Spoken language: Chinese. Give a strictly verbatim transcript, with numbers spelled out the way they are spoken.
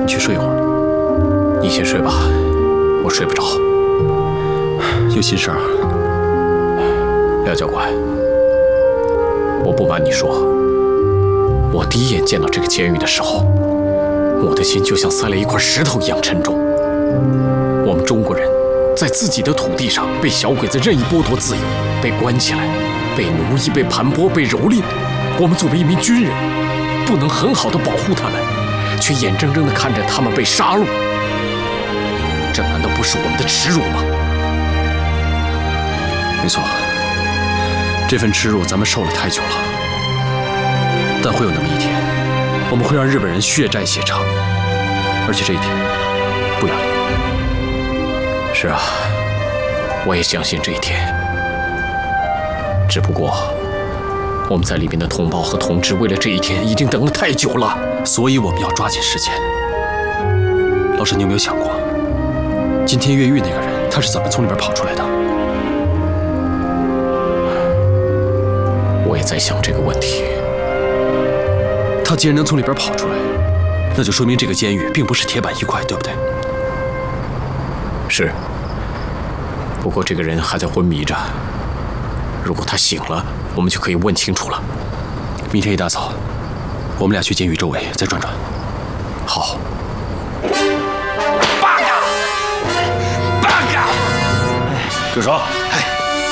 去睡一会儿。 你先睡吧，我睡不着。 有心事啊？ 廖教官，我不瞒你说，我第一眼见到这个监狱的时候，我的心就像塞了一块石头一样沉重。我们中国人在自己的土地上被小鬼子任意剥夺自由，被关起来，被奴役，被盘剥，被蹂躏。我们作为一名军人，不能很好的保护他们，却眼睁睁地看着他们被杀戮，这难道不是我们的耻辱吗？ 没错，这份耻辱咱们受了太久了。但会有那么一天，我们会让日本人血债血偿，而且这一天不远了。 是啊，我也相信这一天。只不过，我们在里面的同胞和同志为了这一天已经等了太久了， 所以我们要抓紧时间。老师，你有没有想过，今天越狱那个人他是怎么从里边跑出来的？ 我也在想这个问题。 他既然能从里边跑出来，那就说明这个监狱并不是铁板一块，对不对？ 是。不过这个人还在昏迷着，如果他醒了，我们就可以问清楚了。 明天一大早，我们俩去监狱周围再转转。 好。 八嘎，八嘎！ 住手！ 哎，